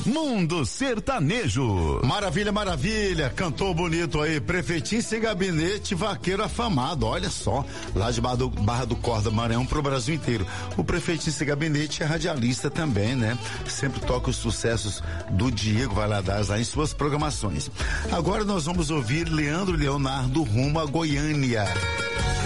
Mundo Sertanejo. Maravilha, maravilha, cantou bonito aí, Prefeitice e Gabinete Vaqueiro afamado, olha só, lá de Barra do Corda, Maranhão pro Brasil inteiro. O Prefeitice e Gabinete é radialista também, né? Sempre toca os sucessos do Diego Valadares lá em suas programações. Agora nós vamos ouvir Leandro Leonardo rumo a Goiânia.